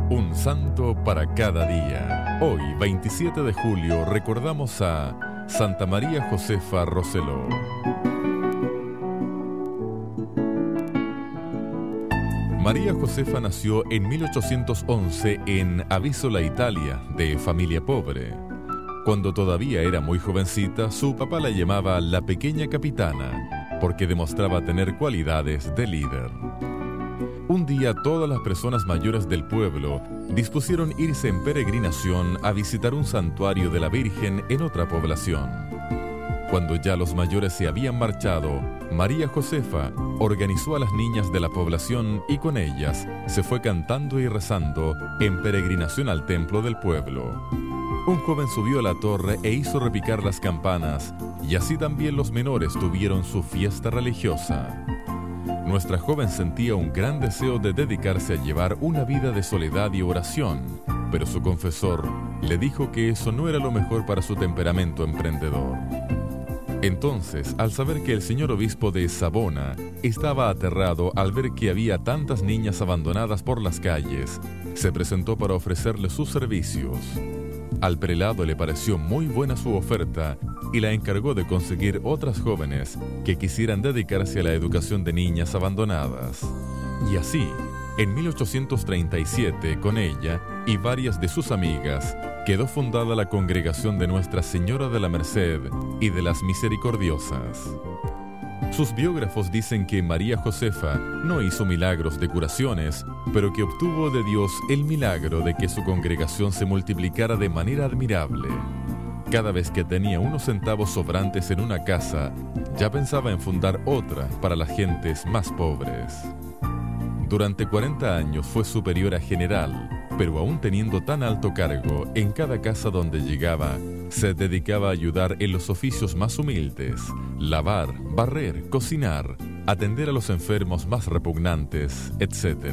Un santo para cada día. Hoy, 27 de julio, recordamos a Santa María Josefa Rosselló. María Josefa nació en 1811 en Avisola, Italia, de familia pobre. Cuando todavía era muy jovencita, su papá la llamaba la pequeña capitana, porque demostraba tener cualidades de líder. Un día todas las personas mayores del pueblo dispusieron irse en peregrinación a visitar un santuario de la Virgen en otra población. Cuando ya los mayores se habían marchado, María Josefa organizó a las niñas de la población y con ellas se fue cantando y rezando en peregrinación al templo del pueblo. Un joven subió a la torre e hizo repicar las campanas, y así también los menores tuvieron su fiesta religiosa. Nuestra joven sentía un gran deseo de dedicarse a llevar una vida de soledad y oración, pero su confesor le dijo que eso no era lo mejor para su temperamento emprendedor. Entonces, al saber que el señor obispo de Savona estaba aterrado al ver que había tantas niñas abandonadas por las calles, se presentó para ofrecerle sus servicios. Al prelado le pareció muy buena su oferta y la encargó de conseguir otras jóvenes que quisieran dedicarse a la educación de niñas abandonadas. Y así, en 1837, con ella y varias de sus amigas, quedó fundada la Congregación de Nuestra Señora de la Merced y de las Misericordiosas. Sus biógrafos dicen que María Josefa no hizo milagros de curaciones, pero que obtuvo de Dios el milagro de que su congregación se multiplicara de manera admirable. Cada vez que tenía unos centavos sobrantes en una casa, ya pensaba en fundar otra para las gentes más pobres. Durante 40 años fue superiora general, pero aún teniendo tan alto cargo, en cada casa donde llegaba, se dedicaba a ayudar en los oficios más humildes: lavar, barrer, cocinar, atender a los enfermos más repugnantes, etc.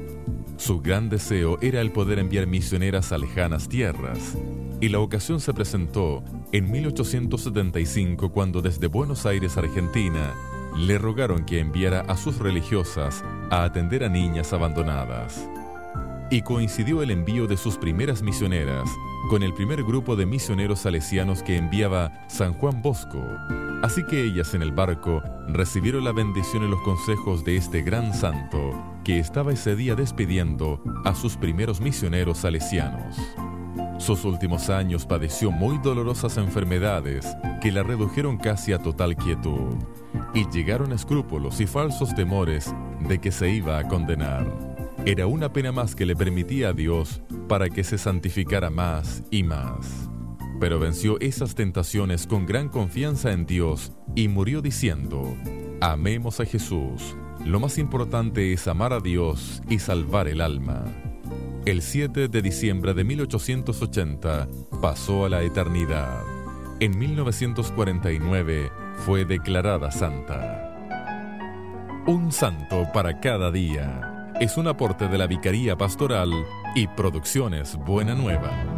Su gran deseo era el poder enviar misioneras a lejanas tierras, y la ocasión se presentó en 1875 cuando desde Buenos Aires, Argentina, le rogaron que enviara a sus religiosas a atender a niñas abandonadas. Y coincidió el envío de sus primeras misioneras con el primer grupo de misioneros salesianos que enviaba San Juan Bosco. Así que ellas en el barco recibieron la bendición y los consejos de este gran santo, que estaba ese día despidiendo a sus primeros misioneros salesianos. Sus últimos años padeció muy dolorosas enfermedades que la redujeron casi a total quietud, y llegaron escrúpulos y falsos temores de que se iba a condenar. Era una pena más que le permitía a Dios para que se santificara más y más. Pero venció esas tentaciones con gran confianza en Dios y murió diciendo: amemos a Jesús. Lo más importante es amar a Dios y salvar el alma. El 7 de diciembre de 1880 pasó a la eternidad. En 1949 fue declarada santa. Un santo para cada día. Es un aporte de la Vicaría Pastoral y Producciones Buena Nueva.